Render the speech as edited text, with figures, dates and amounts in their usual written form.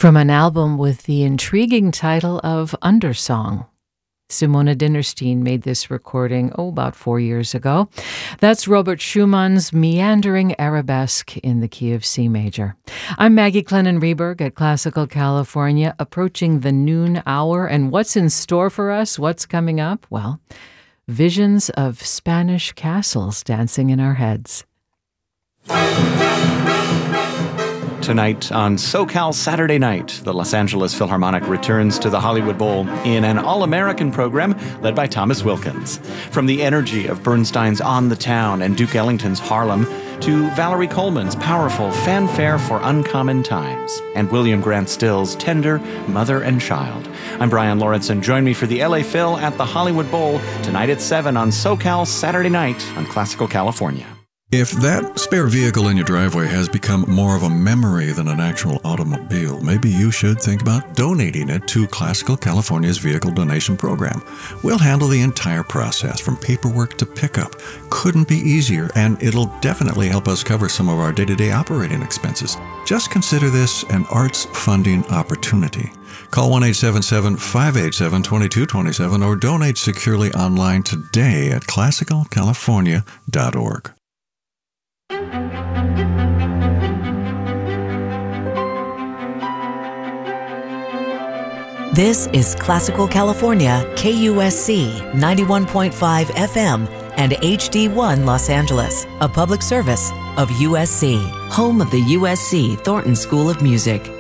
from an album with the intriguing title of Undersong. Simona Dinnerstein made this recording, about 4 years ago. That's Robert Schumann's Meandering Arabesque in the key of C major. I'm Maggie Clennon-Reberg at Classical California, approaching the noon hour. And what's in store for us? What's coming up? Well, visions of Spanish castles dancing in our heads. Tonight on SoCal Saturday Night, the Los Angeles Philharmonic returns to the Hollywood Bowl in an all-American program led by Thomas Wilkins. From the energy of Bernstein's On the Town and Duke Ellington's Harlem to Valerie Coleman's powerful Fanfare for Uncommon Times and William Grant Still's tender Mother and Child. I'm Brian Lawrenson. Join me for the LA Phil at the Hollywood Bowl tonight at 7 on SoCal Saturday Night on Classical California. If that spare vehicle in your driveway has become more of a memory than an actual automobile, maybe you should think about donating it to Classical California's Vehicle Donation Program. We'll handle the entire process from paperwork to pickup. Couldn't be easier, and it'll definitely help us cover some of our day-to-day operating expenses. Just consider this an arts funding opportunity. Call 1-877-587-2227 or donate securely online today at classicalcalifornia.org. This is Classical California, KUSC 91.5 FM and HD1 Los Angeles, a public service of USC, home of the USC Thornton School of Music.